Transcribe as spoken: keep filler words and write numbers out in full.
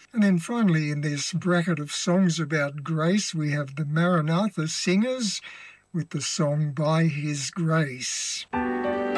And then finally in this bracket of songs about grace, we have the Maranatha Singers with the song By His Grace.